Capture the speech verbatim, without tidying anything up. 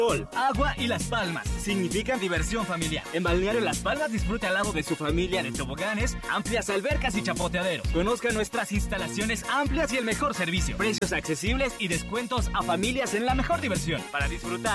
Sol, agua y Las Palmas significan diversión familiar. En Balneario Las Palmas disfrute al lado de su familia de toboganes, amplias albercas y chapoteaderos. Conozca nuestras instalaciones amplias y el mejor servicio, precios accesibles y descuentos a familias en la mejor diversión. Para disfrutar